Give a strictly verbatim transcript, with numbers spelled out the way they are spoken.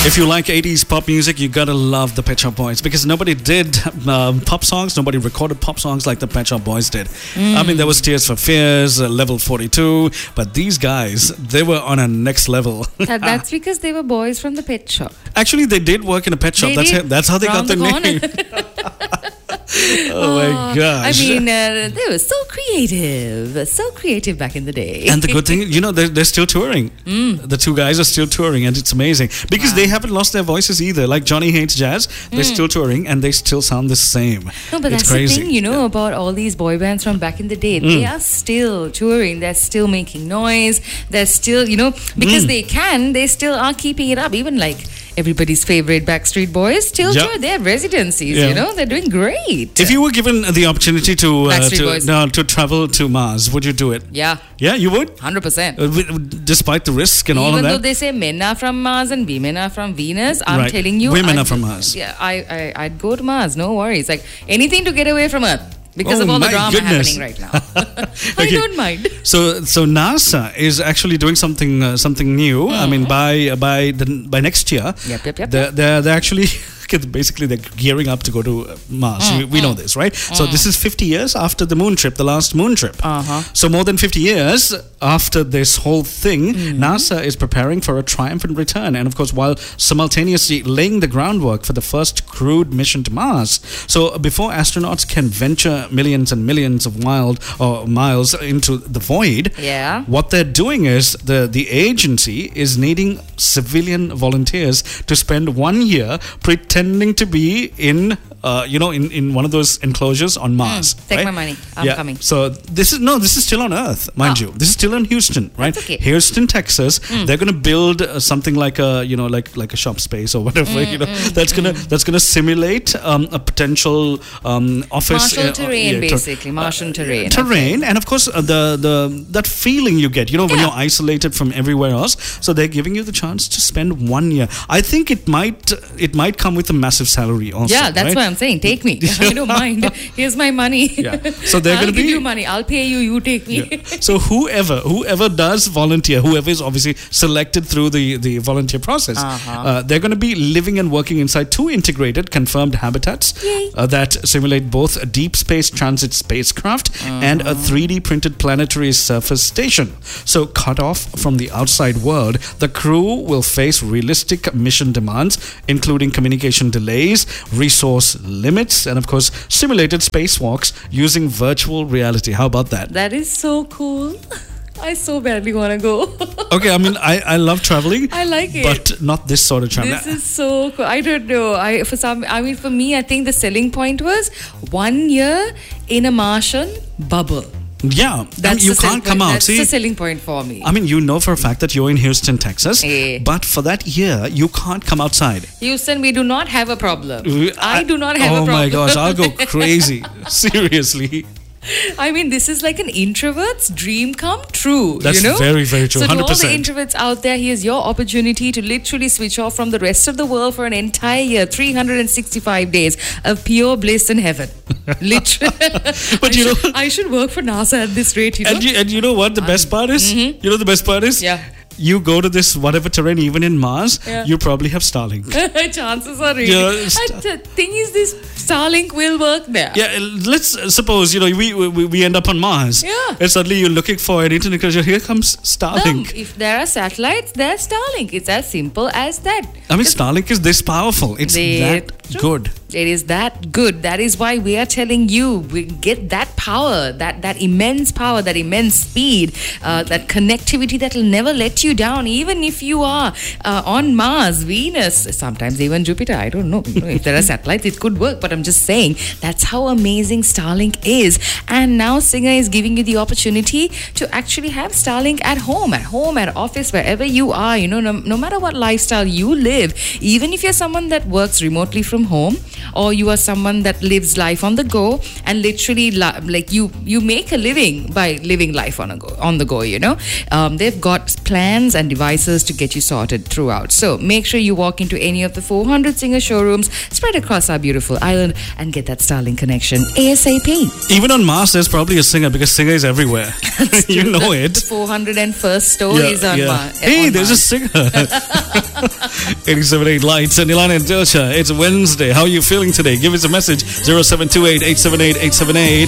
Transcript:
If you like eighties pop music, you gotta love the Pet Shop Boys, because nobody did um, pop songs, nobody recorded pop songs like the Pet Shop Boys did. Mm. I mean, there was Tears for Fears, uh, Level forty-two, but these guys, they were on a next level. that, that's because they were boys from the Pet Shop. Actually, they did work in a pet shop. They That's did. how, that's how they Round got the, the name. Oh my gosh. I mean, uh, they were so creative. So creative back in the day. And the good thing, you know, they're, they're still touring. Mm. The two guys are still touring, and it's amazing. Because wow. they haven't lost their voices either. Like Johnny Hates Jazz, they're mm. still touring, and they still sound the same. No, but it's that's crazy. the thing, you know, yeah. about all these boy bands from back in the day. Mm. They are still touring. They're still making noise. They're still, you know, because mm. they can, they still are keeping it up. Even like everybody's favorite Backstreet Boys still yep. tour. They have residencies, yeah. you know. They're doing great. If you were given the opportunity to uh, to, Boys. no, to travel to Mars, would you do it? Yeah. Yeah, you would? one hundred percent. Uh, despite the risk and Even all of that? Even though they say men are from Mars and women are from Venus, I'm right. telling you. Women I'd, are from Mars. Yeah, I, I, I'd go to Mars. No worries. Like anything to get away from Earth. Because oh of all the drama goodness. happening right now. I okay. don't mind. So so NASA is actually doing something uh, something new. Mm. I mean, by by the by next year, yep, yep, yep, they're, yep. they're, they're actually... basically they're gearing up to go to Mars. Mm, we, we mm, know this, right? Mm. So this is fifty years after the moon trip, the last moon trip. Uh-huh. So more than fifty years after this whole thing, mm. NASA is preparing for a triumphant return. And of course, while simultaneously laying the groundwork for the first crewed mission to Mars. So before astronauts can venture millions and millions of wild or miles into the void, yeah. what they're doing is the, the agency is needing civilian volunteers to spend one year pretending to be in, uh, you know, in, in one of those enclosures on Mars. Mm, take right? my money. I'm yeah. coming. So this is no, this is still on Earth, mind oh. you. This is still in Houston, right? That's okay. Houston, Texas. Mm. They're going to build uh, something like a, you know, like like a shop space or whatever. Mm, you know, mm, that's gonna mm. that's gonna simulate um, a potential um, office. Martial uh, terrain, uh, yeah, basically. Martian uh, terrain. Terrain, okay. and of course uh, the the that feeling you get, you know, when yeah. you're isolated from everywhere else. So they're giving you the chance to spend one year. I think it might it might come with a massive salary also. Yeah, that's right? why I'm saying take me. I don't mind. Here's my money. Yeah. So they're I'll going to give be you money. I'll pay you. You take me. Yeah. So whoever whoever does volunteer, whoever is obviously selected through the the volunteer process, uh-huh. uh, they're going to be living and working inside two integrated confirmed habitats uh, that simulate both a deep space transit spacecraft uh-huh. and a three D printed planetary surface station. So cut off from the outside world, the crew will face realistic mission demands, including communication delays, resource limits, and of course simulated spacewalks using virtual reality. How about that? That is so cool. I so badly want to go. Okay, I mean, I, I love traveling. I like it. But not this sort of traveling. This is so cool. I don't know. I for some. I mean, for me, I think the selling point was one year in a Martian bubble. Yeah, that's I mean, you can't come point. out. That's See, the selling point for me. I mean, you know for a fact that you're in Houston, Texas, hey. but for that year, you can't come outside. Houston, we do not have a problem. I, I do not have oh a problem. Oh my gosh, I'll go crazy. Seriously. I mean, this is like an introvert's dream come true. That's you know? very, very true. So one hundred percent. to all the introverts out there, here's your opportunity to literally switch off from the rest of the world for an entire year, three hundred sixty-five days of pure bliss in heaven. Literally. But I you know, should, I should work for NASA at this rate. You know? And you, and you know what the best part is? Mm-hmm. You know the best part is? Yeah. You go to this whatever terrain, even in Mars, yeah. you probably have Starlink. Chances are really. Yeah, st- and the thing is, this Starlink will work there. Yeah, let's uh, suppose, you know, we, we we end up on Mars. Yeah. And suddenly you're looking for an internet connection. Here comes Starlink. No, if there are satellites, there's Starlink. It's as simple as that. I mean, Starlink is this powerful. It's they, that true. good. It is that good. That is why we are telling you, we get that power, that, that immense power, that immense speed, uh, that connectivity that will never let you down, even if you are uh, on Mars, Venus, sometimes even Jupiter. I don't know. You know, if there are satellites, it could work. But I'm just saying, that's how amazing Starlink is. And now Singer is giving you the opportunity to actually have Starlink at home, at home, at office, wherever you are. You know, no, no matter what lifestyle you live, even if you're someone that works remotely from home, or you are someone that lives life on the go and literally li- like you you make a living by living life on a go on the go, you know, um, they've got plans and devices to get you sorted throughout. So make sure you walk into any of the four hundred Singer showrooms spread across our beautiful island and get that Starlink connection ASAP. Even on Mars, there's probably a Singer because Singer is everywhere. You know the, it. The four hundred first store Yeah, is on yeah. Mars. Hey, there's a Singer. eighty-seven point eight Lights and Ilana and Dilsha. It's Wednesday. How are you feeling today? Give us a message. zero seven two eight, eight seven eight, eight seven eight.